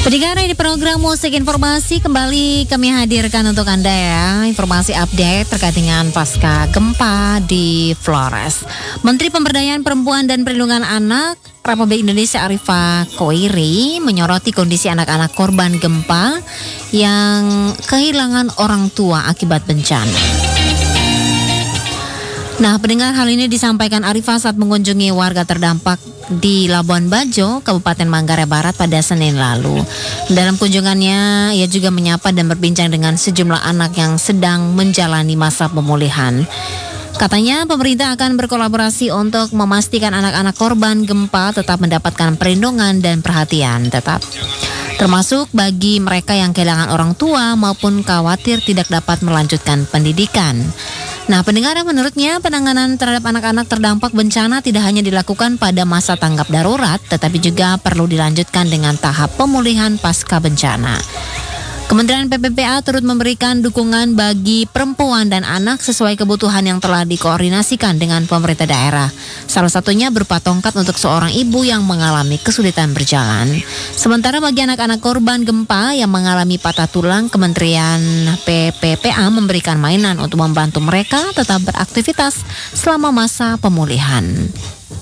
Pendengar di program Musik Informasi kembali kami hadirkan untuk Anda ya informasi update terkait dengan pasca gempa di Flores. Menteri Pemberdayaan Perempuan dan Perlindungan Anak Republik Indonesia Arifah Koiri menyoroti kondisi anak-anak korban gempa yang kehilangan orang tua akibat bencana. Nah, pendengar, hal ini disampaikan Arifah saat mengunjungi warga terdampak di Labuan Bajo, Kabupaten Manggarai Barat pada Senin lalu. Dalam kunjungannya, ia juga menyapa dan berbincang dengan sejumlah anak yang sedang menjalani masa pemulihan. Katanya pemerintah akan berkolaborasi untuk memastikan anak-anak korban gempa tetap mendapatkan perlindungan dan perhatian tetap. Termasuk bagi mereka yang kehilangan orang tua maupun khawatir tidak dapat melanjutkan pendidikan. Nah, pendengar, menurutnya penanganan terhadap anak-anak terdampak bencana tidak hanya dilakukan pada masa tanggap darurat, tetapi juga perlu dilanjutkan dengan tahap pemulihan pasca bencana. Kementerian PPPA turut memberikan dukungan bagi perempuan dan anak sesuai kebutuhan yang telah dikoordinasikan dengan pemerintah daerah. Salah satunya berupa tongkat untuk seorang ibu yang mengalami kesulitan berjalan. Sementara bagi anak-anak korban gempa yang mengalami patah tulang, Kementerian PPPA memberikan mainan untuk membantu mereka tetap beraktivitas selama masa pemulihan.